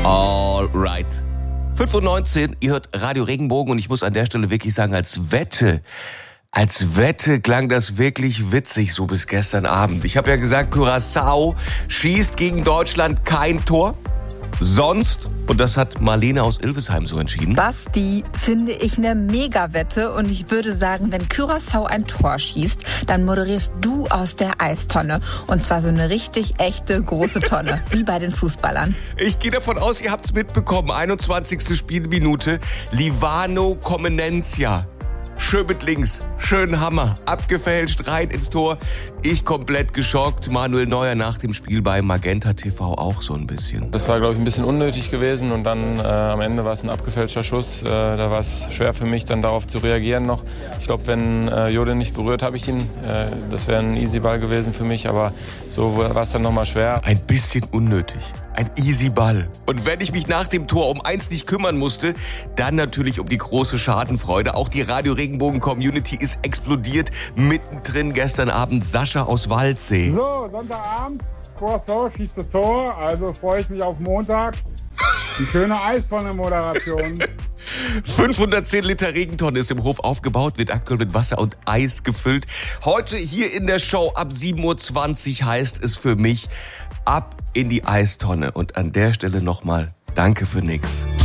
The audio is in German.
Alright. 5:19 Uhr, ihr hört Radio Regenbogen und ich muss an der Stelle wirklich sagen, als Wette klang das wirklich witzig so bis gestern Abend. Ich habe ja gesagt, Curaçao schießt gegen Deutschland kein Tor. Sonst, und das hat Marlene aus Ilvesheim so entschieden. Basti, finde ich eine Mega-Wette und ich würde sagen, wenn Curaçao ein Tor schießt, dann moderierst du aus der Eistonne. Und zwar so eine richtig echte große Tonne, wie bei den Fußballern. Ich gehe davon aus, ihr habt's mitbekommen. 21. Spielminute, Livano Comenencia. Schön mit links, schön Hammer, abgefälscht, rein ins Tor. Ich komplett geschockt. Manuel Neuer nach dem Spiel bei Magenta TV auch so ein bisschen. Das war, glaube ich, ein bisschen unnötig gewesen und dann am Ende war es ein abgefälschter Schuss. Da war es schwer für mich, dann darauf zu reagieren noch. Ich glaube, wenn Jode nicht berührt, habe ich ihn. Das wäre ein easy Ball gewesen für mich, aber so war es dann nochmal schwer. Ein bisschen unnötig. Ein easy Ball. Und wenn ich mich nach dem Tor um eins nicht kümmern musste, dann natürlich um die große Schadenfreude. Auch die Radio Regenbogen Community ist explodiert. Mittendrin gestern Abend Sascha aus Waldsee. So, Sonntagabend, Curaçao schießt das Tor, also freue ich mich auf Montag. Die schöne Eistonne-Moderation. 510 Liter Regentonne ist im Hof aufgebaut, wird aktuell mit Wasser und Eis gefüllt. Heute hier in der Show ab 7:20 Uhr heißt es für mich ab in die Eistonne. Und an der Stelle nochmal danke für nix.